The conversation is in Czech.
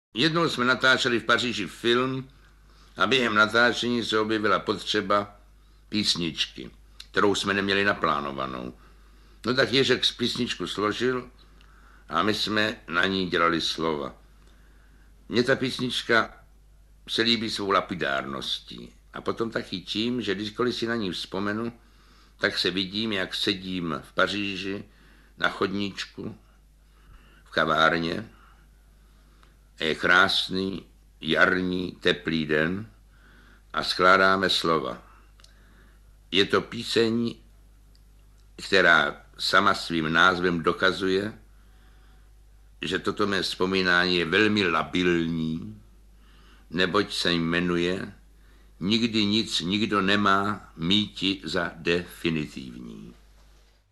Jednou jsme natáčeli v Paříži film a během natáčení se objevila potřeba písničky, kterou jsme neměli naplánovanou. No tak Ježek z písničku složil a my jsme na ní dělali slova. Mně ta písnička se líbí svou lapidárností a potom taky tím, že kdykoliv si na ní vzpomenu, tak se vidím, jak sedím v Paříži na chodníčku, v kavárně. Je krásný, jarní, teplý den a skládáme slova. Je to píseň, která sama svým názvem dokazuje, že toto mé vzpomínání je velmi labilní, neboť se jmenuje Nikdy nic nikdo nemá míti za definitivní.